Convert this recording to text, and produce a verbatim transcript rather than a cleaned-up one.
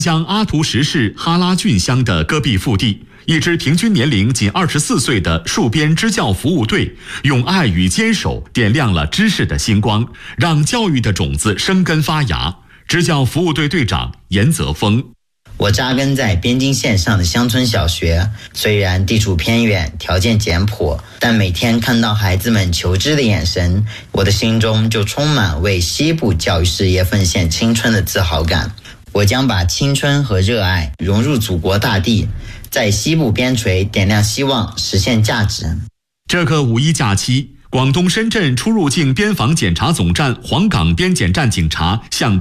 江阿图什市哈拉郡乡的戈壁腹地，一支平均年龄仅二十四岁的戍边支教服务队，用爱与坚守点亮了知识的星光，让教育的种子生根发芽。支教服务队队长严泽峰： 我扎根在边境线上的乡村小学，虽然地处偏远，条件简朴，但每天看到孩子们求知的眼神，我的心中就充满为西部教育事业奉献青春的自豪感。我将把青春和热爱融入祖国大地，在西部边陲点亮希望，实现价值。 这个五一假期，广东深圳出入境边防检查总站黄岗边检站警察向